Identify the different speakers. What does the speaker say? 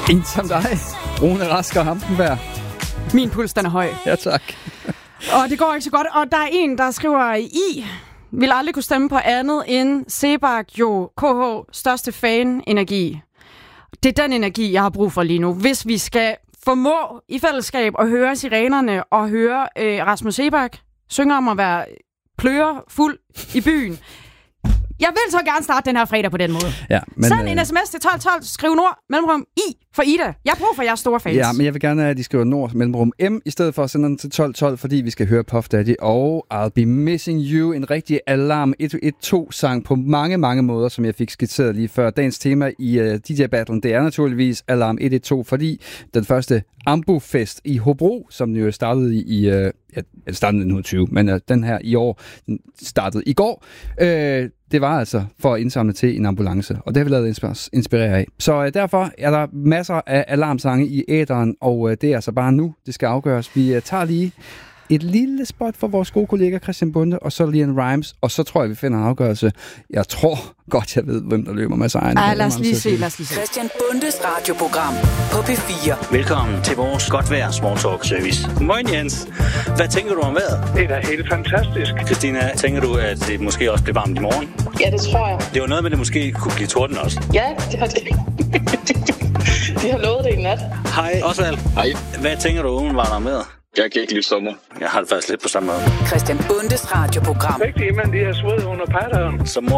Speaker 1: En som dig, Rune Rasker Hampenberg.
Speaker 2: Min puls, den er høj.
Speaker 1: Ja, tak.
Speaker 2: Og det går ikke så godt. Og der er en, der skriver I vil aldrig kunne stemme på andet end Sebak jo KH største fan energi. Det er den energi, jeg har brug for lige nu. Hvis vi skal formå i fællesskab at høre sirenerne og høre Rasmus Sebak synge om at være plører fuld i byen. Jeg vil så gerne starte den her fredag på den måde.
Speaker 1: Ja, men,
Speaker 2: send en sms til 1212, skriv Nord, mellemrum I for Ida. Jeg bruger for jeres store fans.
Speaker 1: Ja, men jeg vil gerne have, at de skriver Nord, mellemrum M, i stedet for at sende den til 1212, fordi vi skal høre Puff Daddy og I'll Be Missing You, en rigtig Alarm 112-sang på mange, mange måder, som jeg fik skitseret lige før. Dagens tema i DJ-battlen, det er naturligvis Alarm 112, fordi den første Ambu-fest i Hobro, som jo startede i det startede i 1920, men den her i år, den startede i går. Det var altså for at indsamle til en ambulance, og det har vi lavet inspirere af. Så derfor er der masser af alarmsange i æteren, og det er altså bare nu, det skal afgøres. Vi tager lige et lille spot for vores gode kollega Christian Bonde, og så lige en Rhymes, og så tror jeg, vi finder en afgørelse. Jeg tror godt, jeg ved, hvem der løber med sejren.
Speaker 2: Lad os lige se.
Speaker 3: Christian Bondes radioprogram på P4.
Speaker 4: Velkommen til vores godt vejr small talk service. Moin Jens. Hvad tænker du om vejret?
Speaker 5: Det er da helt fantastisk.
Speaker 4: Christina, tænker du, at det måske også bliver varmt i morgen?
Speaker 6: Ja, det tror jeg.
Speaker 4: Det var noget med, at det måske kunne blive torden også.
Speaker 6: Ja, det har det. De har lovet det i nat.
Speaker 4: Hej, Osvald.
Speaker 7: Hej.
Speaker 4: Hvad tænker du umiddelbart om vejret?
Speaker 7: Jeg kan ikke lide sommer.
Speaker 4: Jeg har det faktisk lidt på samme måde.
Speaker 3: Christian Bondes radioprogram.
Speaker 5: Rigtig, men de har svedet under patteren.
Speaker 4: Så mor